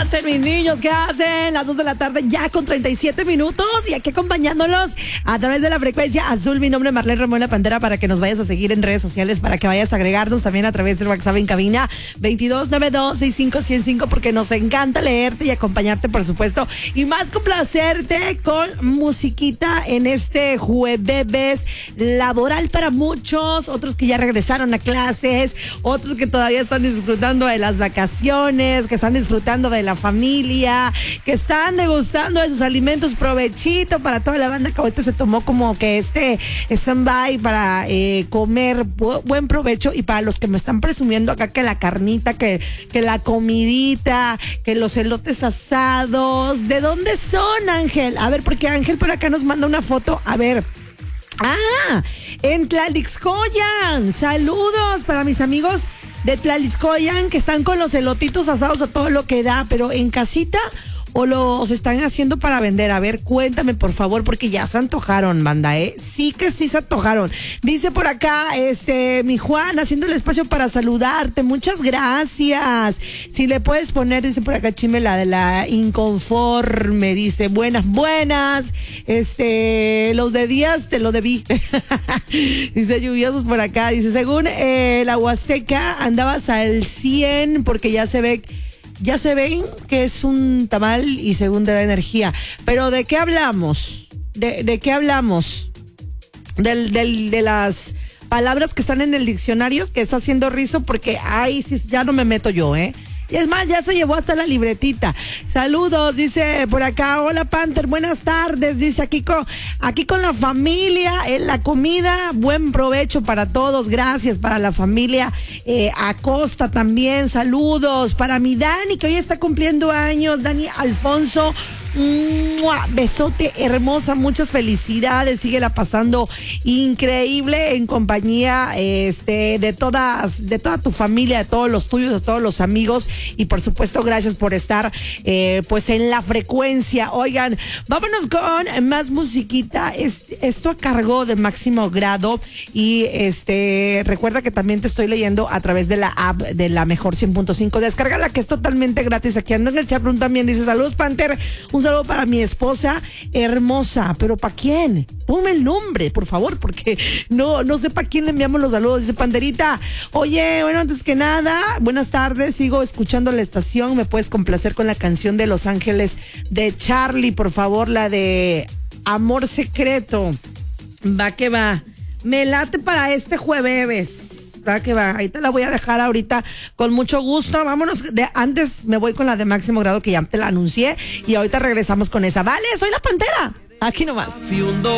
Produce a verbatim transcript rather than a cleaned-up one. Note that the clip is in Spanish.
hacen, mis niños? ¿Qué hacen? Las dos de la tarde ya con treinta y siete minutos y aquí acompañándolos a través de la frecuencia azul. Mi nombre es Marlene Ramón La Pantera, para que nos vayas a seguir en redes sociales, para que vayas a agregarnos también a través del WhatsApp en cabina veintidós noventa y dos sesenta y cinco ciento cinco, porque nos encanta leerte y acompañarte, por supuesto, y más complacerte con musiquita en este jueves laboral para muchos, otros que ya regresaron a clases, otros que todavía están disfrutando de las vacaciones, que están disfrutando de la familia, que están degustando de sus alimentos. Provechito para toda la banda que ahorita se tomó como que este stand-by para eh, comer. Bu- buen provecho. Y para los que me están presumiendo acá que la carnita, que, que la comidita, que los elotes asados, ¿de dónde son, Ángel? A ver, porque Ángel por acá nos manda una foto. A ver. Ah, en Tlalixcoyan. Saludos para mis amigos de Tlalixcoyan que están con los elotitos asados a todo lo que da, pero en casita o los están haciendo para vender. A ver, cuéntame, por favor, porque ya se antojaron, banda, ¿eh? Sí que sí se antojaron. Dice por acá, este, mi Juan, haciendo el espacio para saludarte. Muchas gracias. Si le puedes poner, dice por acá, Chime, la de la inconforme. Dice, buenas, buenas. Este, los de días te lo debí. Dice, lluviosos por acá. Dice, según eh, la Huasteca, andabas al cien porque ya se ve... Ya se ven que es un tamal y según te da energía. Pero ¿de qué hablamos? ¿De, de qué hablamos? Del, del, de las palabras que están en el diccionario, que está haciendo rizo, porque ay, sí, ya no me meto yo, ¿eh? Y es más, ya se llevó hasta la libretita. Saludos, dice por acá. Hola, Panther, buenas tardes. Dice aquí con, aquí con la familia, en la comida. Buen provecho para todos. Gracias para la familia eh, Acosta también. Saludos para mi Dani, que hoy está cumpliendo años. Dani Alfonso. ¡Mua! Besote hermosa, muchas felicidades, síguela pasando increíble en compañía este de todas, de toda tu familia, de todos los tuyos, de todos los amigos, y por supuesto gracias por estar eh, pues en la frecuencia. Oigan, vámonos con más musiquita. Esto a cargo de Máximo Grado, y este recuerda que también te estoy leyendo a través de la app de la Mejor cien punto cinco. Descárgala, que es totalmente gratis. Aquí ando en el chatroom también. Dice, saludos, Panther. Un saludo para mi esposa hermosa. ¿Pero para quién? Ponme el nombre, por favor, porque no, no sé para quién le enviamos los saludos. Dice, Panterita, oye, bueno, antes que nada, buenas tardes, sigo escuchando la estación. ¿Me puedes complacer con la canción de Los Ángeles de Charlie, por favor? La de Amor Secreto. Va que va. Me late para este jueves. Va que va, ahí te la voy a dejar ahorita con mucho gusto. Vámonos, de, antes me voy con la de Máximo Grado, que ya te la anuncié, y ahorita regresamos con esa. Vale, soy la Pantera, aquí nomás.